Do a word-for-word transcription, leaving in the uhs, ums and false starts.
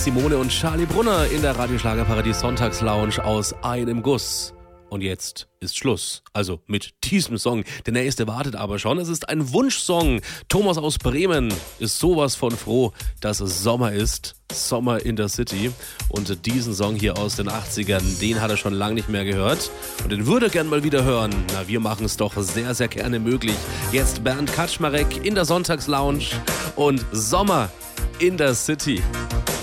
Simone und Charlie Brunner in der Radioschlagerparadies Sonntagslounge aus einem Guss. Und jetzt ist Schluss. Also mit diesem Song. Der nächste wartet aber schon. Es ist ein Wunschsong. Thomas aus Bremen ist sowas von froh, dass es Sommer ist. Sommer in der City. Und diesen Song hier aus den achtzigern, den hat er schon lange nicht mehr gehört. Und den würde er gern mal wieder hören. Na, wir machen es doch sehr, sehr gerne möglich. Jetzt Bernd Kaczmarek in der Sonntagslounge und Sommer in der City.